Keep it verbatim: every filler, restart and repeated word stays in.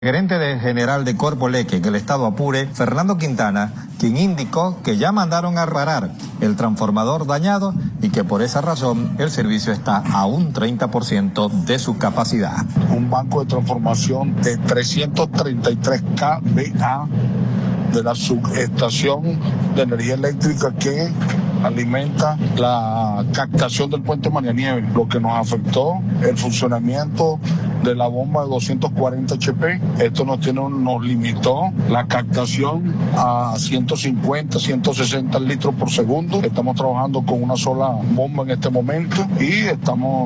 Gerente de general de Corpoleque en el estado Apure, Fernando Quintana, quien indicó que ya mandaron a reparar el transformador dañado y que por esa razón el servicio está a un treinta por ciento de su capacidad. Un banco de transformación de trescientos treinta y tres kilovoltios de la subestación de energía eléctrica que alimenta la captación del puente María Nieves, lo que nos afectó el funcionamiento de la bomba de doscientos cuarenta H P. Esto nos, tiene, nos limitó la captación a ciento cincuenta, ciento sesenta litros por segundo. Estamos trabajando con una sola bomba en este momento y estamos